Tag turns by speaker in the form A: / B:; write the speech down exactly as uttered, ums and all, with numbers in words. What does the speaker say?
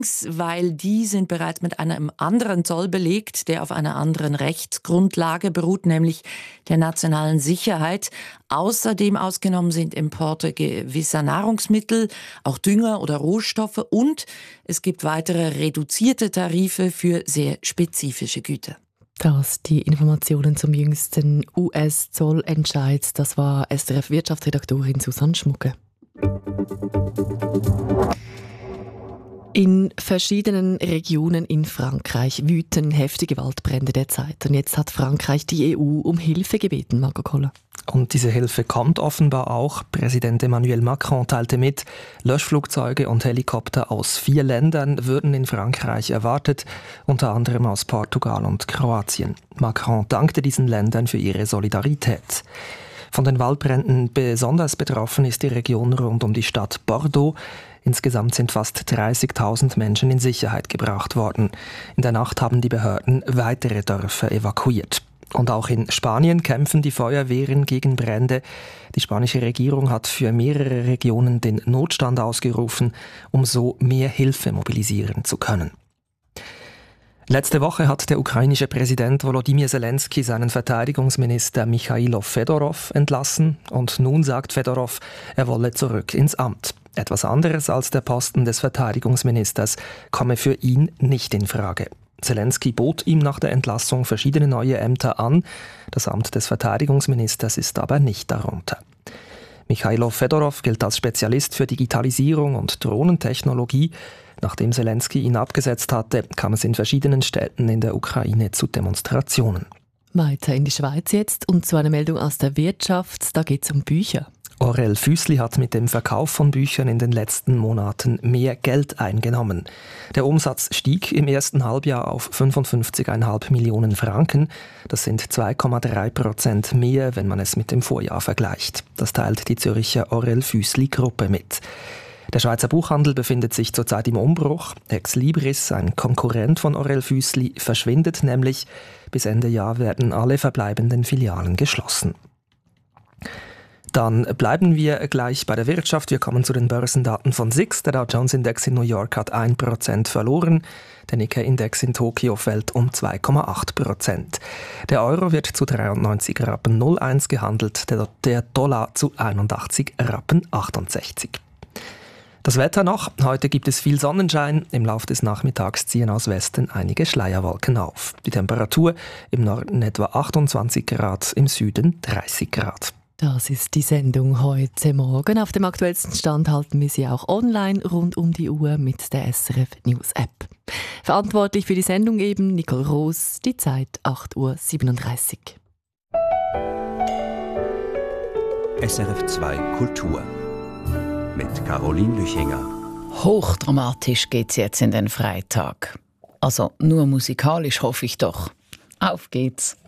A: weil die sind bereits mit einem anderen Zoll belegt, der auf einer anderen Rechtsgrundlage beruht, nämlich der nationalen Sicherheit. Außerdem ausgenommen sind Importe gewisser Nahrungsmittel, auch Dünger oder Rohstoffe, und es gibt weitere reduzierte Tarife für sehr spezifische Güter.
B: Das die Informationen zum jüngsten U S-Zollentscheid. Das war S R F-Wirtschaftsredaktorin Susanne Schmucke. In verschiedenen Regionen in Frankreich wüten heftige Waldbrände derzeit. Und jetzt hat Frankreich die E U um Hilfe gebeten, Marco Koller.
C: Und diese Hilfe kommt offenbar auch. Präsident Emmanuel Macron teilte mit, Löschflugzeuge und Helikopter aus vier Ländern würden in Frankreich erwartet, unter anderem aus Portugal und Kroatien. Macron dankte diesen Ländern für ihre Solidarität. Von den Waldbränden besonders betroffen ist die Region rund um die Stadt Bordeaux. Insgesamt sind fast dreißigtausend Menschen in Sicherheit gebracht worden. In der Nacht haben die Behörden weitere Dörfer evakuiert. Und auch in Spanien kämpfen die Feuerwehren gegen Brände. Die spanische Regierung hat für mehrere Regionen den Notstand ausgerufen, um so mehr Hilfe mobilisieren zu können. Letzte Woche hat der ukrainische Präsident Volodymyr Zelensky seinen Verteidigungsminister Michailo Fedorov entlassen. Und nun sagt Fedorov, er wolle zurück ins Amt. Etwas anderes als der Posten des Verteidigungsministers komme für ihn nicht in Frage. Zelensky bot ihm nach der Entlassung verschiedene neue Ämter an. Das Amt des Verteidigungsministers ist aber nicht darunter. Michailo Fedorov gilt als Spezialist für Digitalisierung und Drohnentechnologie. Nachdem Zelensky ihn abgesetzt hatte, kam es in verschiedenen Städten in der Ukraine zu Demonstrationen.
B: Weiter in die Schweiz jetzt und zu einer Meldung aus der Wirtschaft. Da geht es um Bücher.
C: Orell Füssli hat mit dem Verkauf von Büchern in den letzten Monaten mehr Geld eingenommen. Der Umsatz stieg im ersten Halbjahr auf fünfundfünfzig Komma fünf Millionen Franken. Das sind zwei Komma drei Prozent mehr, wenn man es mit dem Vorjahr vergleicht. Das teilt die Zürcher Orell Füssli Gruppe mit. Der Schweizer Buchhandel befindet sich zurzeit im Umbruch. Ex Libris, ein Konkurrent von Orell Füssli, verschwindet nämlich. Bis Ende Jahr werden alle verbleibenden Filialen geschlossen. Dann bleiben wir gleich bei der Wirtschaft. Wir kommen zu den Börsendaten von S I X. Der Dow Jones Index in New York hat ein Prozent verloren. Der Nikkei-Index in Tokio fällt um zwei Komma acht Prozent. Der Euro wird zu dreiundneunzig Rappen null eins gehandelt, der, der Dollar zu einundachtzig Rappen achtundsechzig. Das Wetter noch. Heute gibt es viel Sonnenschein. Im Laufe des Nachmittags ziehen aus Westen einige Schleierwolken auf. Die Temperatur im Norden etwa achtundzwanzig Grad, im Süden dreißig Grad.
B: Das ist die Sendung heute Morgen. Auf dem aktuellsten Stand halten wir Sie auch online rund um die Uhr mit der S R F News App. Verantwortlich für die Sendung eben Nicole Roos, die Zeit acht Uhr siebenunddreißig.
D: S R F zwei Kultur mit Caroline Lüchinger.
E: Hochdramatisch geht's jetzt in den Freitag. Also nur musikalisch hoffe ich doch. Auf geht's!